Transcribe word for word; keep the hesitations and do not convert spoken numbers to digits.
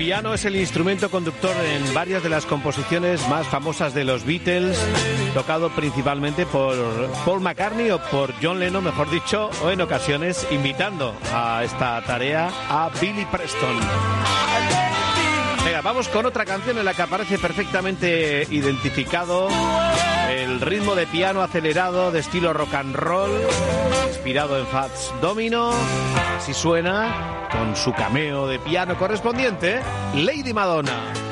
piano es el instrumento conductor en varias de las composiciones más famosas de los Beatles, tocado principalmente por Paul McCartney o por John Lennon, mejor dicho, o en ocasiones invitando a esta tarea a Billy Preston. Venga, vamos con otra canción en la que aparece perfectamente identificado el ritmo de piano acelerado de estilo rock and roll, inspirado en Fats Domino. Así suena, con su cameo de piano correspondiente, Lady Madonna.